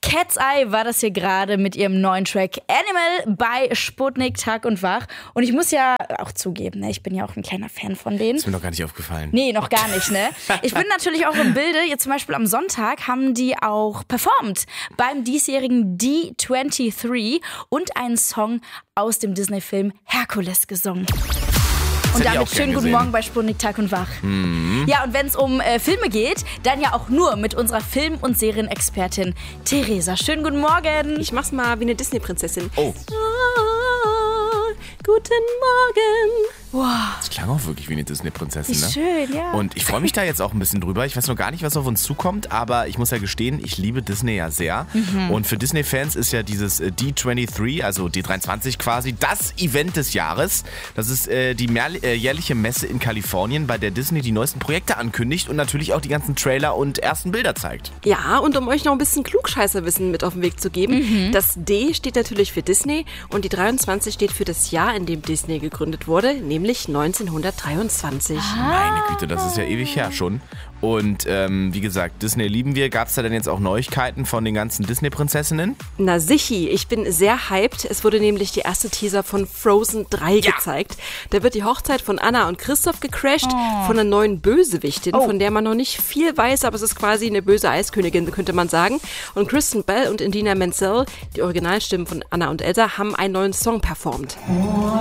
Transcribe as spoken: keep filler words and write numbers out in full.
Cat's Eye war das hier gerade mit ihrem neuen Track Animal bei Sputnik Tag und Wach. Und ich muss ja auch zugeben, ne, ich bin ja auch ein kleiner Fan von denen. Ist mir noch gar nicht aufgefallen. Nee, noch gar nicht, ne? Ich bin natürlich auch im Bilde. Jetzt zum Beispiel am Sonntag haben die auch performt beim diesjährigen D dreiundzwanzig und einen Song aus dem Disney-Film Herkules gesungen. Und damit schönen guten Morgen bei Sputnik Tag und Wach. Mhm. Ja, und wenn es um äh, Filme geht, dann ja auch nur mit unserer Film- und Serienexpertin Theresa. Schönen guten Morgen. Ich mach's mal wie eine Disney-Prinzessin. Oh. Ah, guten Morgen. Wow. Das klang auch wirklich wie eine Disney-Prinzessin, Wie ne? schön, ja. Und ich freue mich da jetzt auch ein bisschen drüber. Ich weiß noch gar nicht, was auf uns zukommt, aber ich muss ja gestehen, ich liebe Disney ja sehr. Mhm. Und für Disney-Fans ist ja dieses äh, D dreiundzwanzig, also D dreiundzwanzig quasi, das Event des Jahres. Das ist äh, die mehr, äh, jährliche Messe in Kalifornien, bei der Disney die neuesten Projekte ankündigt und natürlich auch die ganzen Trailer und ersten Bilder zeigt. Ja, und um euch noch ein bisschen Klugscheißerwissen mit auf den Weg zu geben, mhm. das D steht natürlich für Disney und die dreiundzwanzig steht für das Jahr, in dem Disney gegründet wurde, nämlich neunzehnhundertdreiundzwanzig. Meine Güte, das ist ja ewig her schon. Und ähm, wie gesagt, Disney lieben wir. Gab es da denn jetzt auch Neuigkeiten von den ganzen Disney-Prinzessinnen? Na sichi, ich bin sehr hyped. Es wurde nämlich der erste Teaser von Frozen drei ja. gezeigt. Da wird die Hochzeit von Anna und Christoph gecrashed, oh. von einer neuen Bösewichtin, oh. von der man noch nicht viel weiß, aber es ist quasi eine böse Eiskönigin, könnte man sagen. Und Kristen Bell und Idina Menzel, die Originalstimmen von Anna und Elsa, haben einen neuen Song performt. Oh.